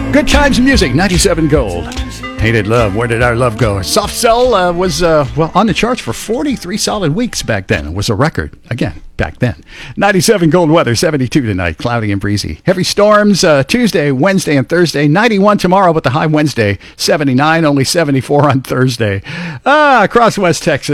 Good times music, 97 Gold. Hated Love, Where Did Our Love Go? Soft Cell was on the charts for 43 solid weeks back then. It was a record, again, back then. 97 Gold weather, 72 tonight, cloudy and breezy. Heavy storms Tuesday, Wednesday, and Thursday. 91 tomorrow, but the high Wednesday, 79, only 74 on Thursday. Across West Texas.